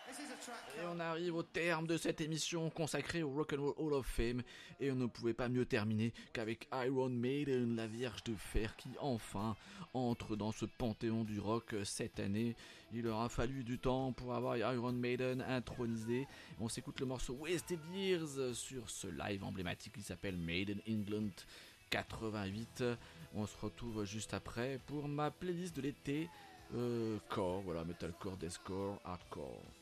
Et on arrive au terme de cette émission consacrée au Rock'n'Roll Hall of Fame et on ne pouvait pas mieux terminer qu'avec Iron Maiden, la Vierge de Fer qui enfin entre dans ce panthéon du rock cette année. Il aura fallu du temps pour avoir Iron Maiden intronisé. On s'écoute le morceau Wasted Years sur ce live emblématique qui s'appelle Made in England 88. On se retrouve juste après pour ma playlist de l'été. Core, voilà, metalcore, deathcore, hardcore.